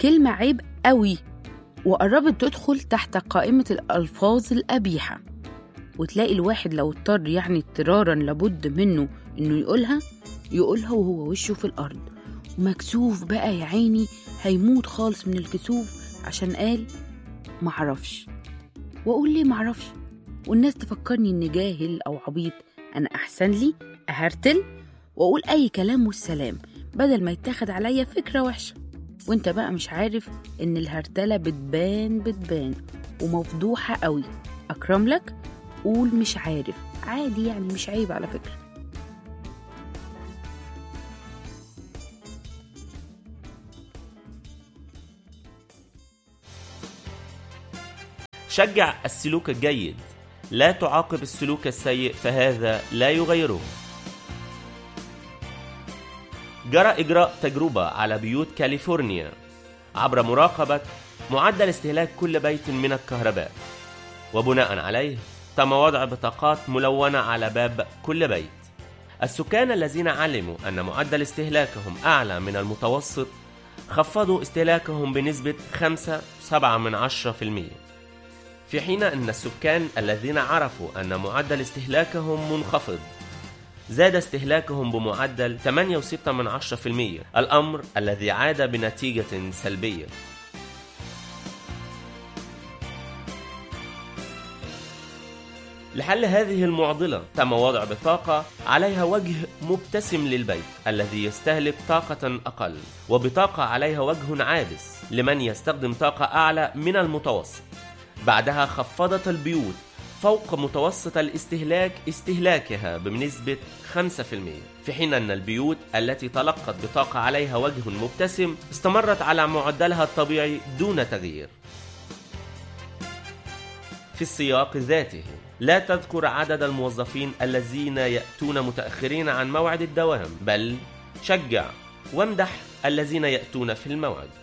كلمة عيب قوي وقربت تدخل تحت قائمة الألفاظ القبيحة، وتلاقي الواحد لو اضطر يعني اضطرارا لابد منه إنه يقولها وهو وشه في الأرض ومكسوف بقى يا عيني، هيموت خالص من الكسوف عشان قال معرفش. وأقول ليه معرفش والناس تفكرني إني جاهل أو عبيط؟ أنا أحسن لي أهرتل وأقول أي كلام والسلام بدل ما يتاخد عليا فكرة وحشة. وانت بقى مش عارف إن الهرتلة بتبان ومفضوحة قوي. أكرم لك قول مش عارف، عادي يعني، مش عيب على فكرة. شجع السلوك الجيد، لا تعاقب السلوك السيء فهذا لا يغيره. جرى إجراء تجربة على بيوت كاليفورنيا عبر مراقبة معدل استهلاك كل بيت من الكهرباء، وبناء عليه تم وضع بطاقات ملونة على باب كل بيت. السكان الذين علموا أن معدل استهلاكهم أعلى من المتوسط خفضوا استهلاكهم بنسبة 5.7%، في حين أن السكان الذين عرفوا أن معدل استهلاكهم منخفض زاد استهلاكهم بمعدل 8.6%، الأمر الذي عاد بنتيجة سلبية. لحل هذه المعضلة تم وضع بطاقة عليها وجه مبتسم للبيت الذي يستهلك طاقة أقل، وبطاقة عليها وجه عابس لمن يستخدم طاقة أعلى من المتوسط. بعدها خفضت البيوت فوق متوسط الاستهلاك استهلاكها بنسبة 5%، في حين أن البيوت التي تلقت بطاقة عليها وجه مبتسم استمرت على معدلها الطبيعي دون تغيير. في السياق ذاته لا تذكر عدد الموظفين الذين يأتون متأخرين عن موعد الدوام، بل شجع وامدح الذين يأتون في الموعد.